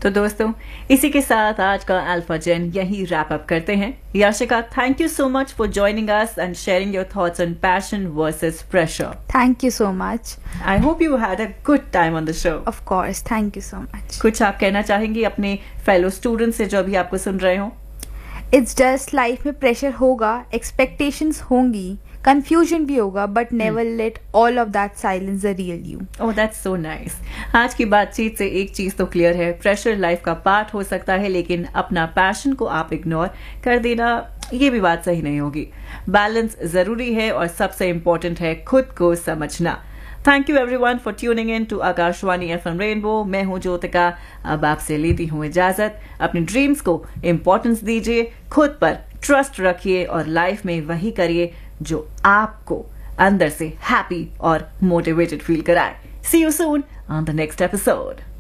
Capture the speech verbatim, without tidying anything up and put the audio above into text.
तो दोस्तों, इसी के साथ आज का अल्फा जेन यही रैप अप करते हैं। Yashika, thank you so much for joining us and sharing your thoughts on passion versus pressure. Thank you so much. I hope you had a good time on the show. Of course, thank you so much. कुछ आप कहना चाहेंगी अपने fellow student से जो अभी आपको सुन रहे हो? It's just लाइफ में प्रेशर होगा, एक्सपेक्टेशंस होंगी, कंफ्यूजन भी होगा, but never let all of that silence the real you. Oh, that's so nice. आज की बातचीत से एक चीज तो क्लियर है, प्रेशर लाइफ का पार्ट हो सकता है, लेकिन अपना पैशन को आप इग्नोर कर देना, ये भी बात सही नहीं होगी। बैलेंस जरूरी है और सबसे इंपॉर्टेंट है खुद को समझना। Thank you everyone for tuning in to Akashvani FM rainbow. मैं हूं ज्योतिका, अब आपसे लेती हूं इजाजत। अपने ड्रीम्स को इंपॉर्टेंस दीजिए, खुद पर ट्रस्ट रखिए और लाइफ में वही करिए जो आपको अंदर से हैप्पी और मोटिवेटेड फील कराए। सी you soon on the next episode.